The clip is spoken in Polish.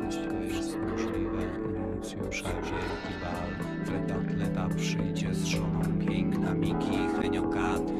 wszystko jest możliwe. Nuncjusza wielki bal. Fleta przyjdzie z żoną, piękna Miki, Heniokaty.